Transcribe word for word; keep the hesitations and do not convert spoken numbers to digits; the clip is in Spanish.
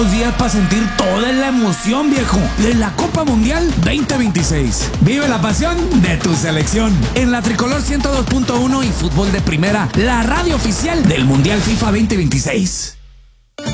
días para sentir toda la emoción, viejo, de la Copa Mundial veinte veintiséis. Vive la pasión de tu selección en la Tricolor ciento dos punto uno y Fútbol de Primera, la radio oficial del Mundial FIFA veinte veintiséis.